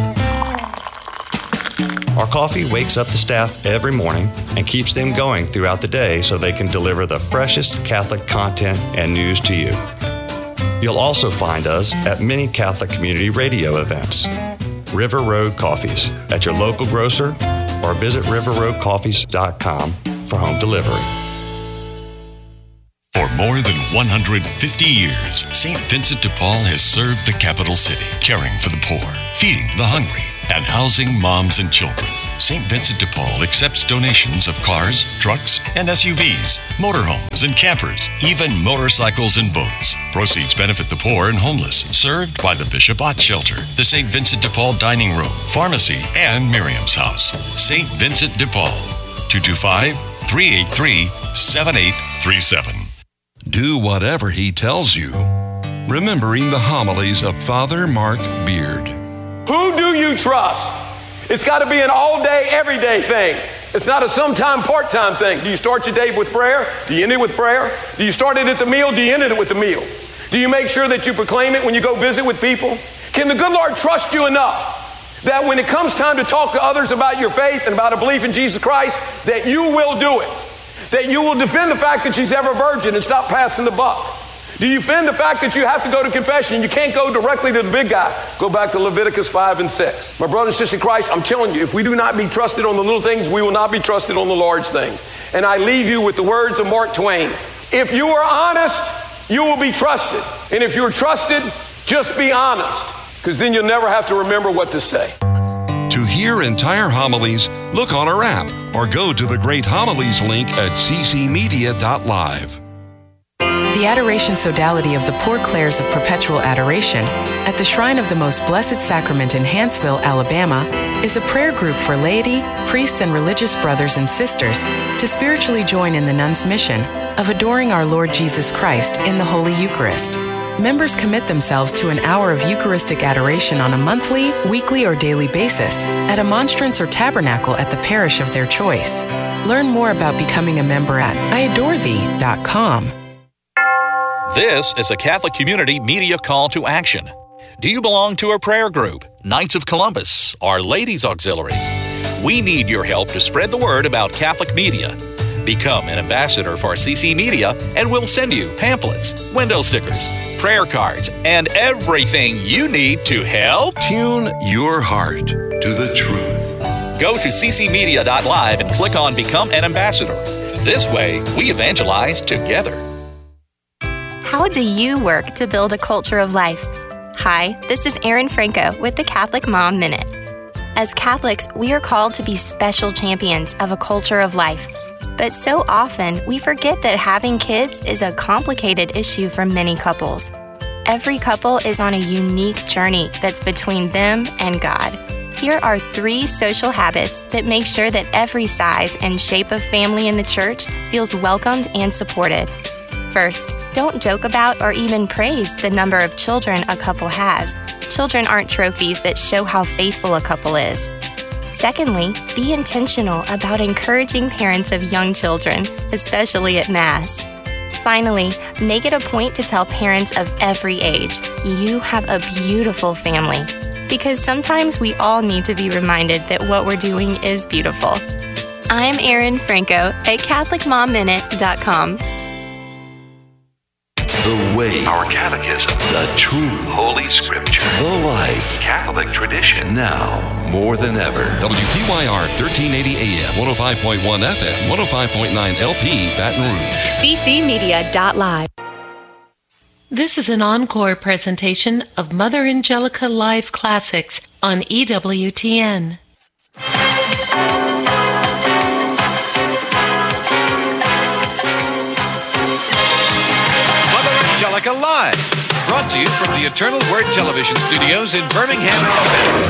Our coffee wakes up the staff every morning and keeps them going throughout the day so they can deliver the freshest Catholic content and news to you. You'll also find us at many Catholic Community Radio events. River Road Coffees at your local grocer or visit river road coffees dot com for home delivery. For more than one hundred fifty years, Saint Vincent de Paul has served the capital city, caring for the poor, feeding the hungry, and housing moms and children. Saint Vincent de Paul accepts donations of cars, trucks, and S U Vs, motorhomes and campers, even motorcycles and boats. Proceeds benefit the poor and homeless, served by the Bishop Ott Shelter, the Saint Vincent de Paul Dining Room, Pharmacy, and Miriam's House. Saint Vincent de Paul, two two five, three eight three, seven eight three seven. Do whatever he tells you. Remembering the homilies of Father Mark Beard. Who do you trust? It's got to be an all-day, everyday thing. It's not a sometime, part-time thing. Do you start your day with prayer? Do you end it with prayer? Do you start it at the meal? Do you end it with the meal? Do you make sure that you proclaim it when you go visit with people? Can the good Lord trust you enough that when it comes time to talk to others about your faith and about a belief in Jesus Christ, that you will do it? That you will defend the fact that she's ever virgin and stop passing the buck? Do you defend the fact that you have to go to confession? You can't go directly to the big guy. Go back to Leviticus five and six. My brothers and sisters in Christ, I'm telling you, if we do not be trusted on the little things, we will not be trusted on the large things. And I leave you with the words of Mark Twain. If you are honest, you will be trusted. And if you're trusted, just be honest, because then you'll never have to remember what to say. To hear entire homilies, look on our app or go to the Great Homilies link at c c media dot live. The Adoration Sodality of the Poor Clares of Perpetual Adoration at the Shrine of the Most Blessed Sacrament in Hanceville, Alabama, is a prayer group for laity, priests, and religious brothers and sisters to spiritually join in the nuns' mission of adoring our Lord Jesus Christ in the Holy Eucharist. Members commit themselves to an hour of Eucharistic adoration on a monthly, weekly, or daily basis at a monstrance or tabernacle at the parish of their choice. Learn more about becoming a member at I adore thee dot com. This is a Catholic Community Media Call to Action. Do you belong to a prayer group, Knights of Columbus, or Ladies Auxiliary? We need your help to spread the word about Catholic media. Become an ambassador for C C Media, and we'll send you pamphlets, window stickers, prayer cards, and everything you need to help tune your heart to the truth. Go to c c media dot live and click on Become an Ambassador. This way, we evangelize together. How do you work to build a culture of life? Hi, this is Erin Franco with the Catholic Mom Minute. As Catholics, we are called to be special champions of a culture of life. But so often, we forget that having kids is a complicated issue for many couples. Every couple is on a unique journey that's between them and God. Here are three social habits that make sure that every size and shape of family in the church feels welcomed and supported. First, don't joke about or even praise the number of children a couple has. Children aren't trophies that show how faithful a couple is. Secondly, be intentional about encouraging parents of young children, especially at Mass. Finally, make it a point to tell parents of every age, you have a beautiful family. Because sometimes we all need to be reminded that what we're doing is beautiful. I'm Erin Franco at Catholic Mom Minute dot com. The way, our catechism, the truth, Holy Scripture, the life, Catholic tradition. Now, more than ever. W P Y R thirteen eighty A M, one oh five point one F M, one oh five point nine L P, Baton Rouge. c c media dot live. This is an encore presentation of Mother Angelica Live Classics on E W T N. Angelica Live, brought to you from the Eternal Word Television Studios in Birmingham, Alabama.